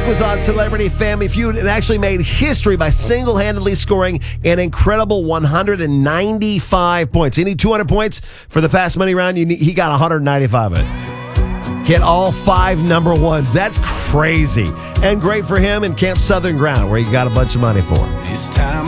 was on Celebrity Family Feud and actually made history by single-handedly scoring an incredible 195 points. He need 200 points for the Fast Money round. He got 195 of it. Hit all 5 number ones. That's crazy. And great for him in Camp Southern Ground, where he got a bunch of money for. This time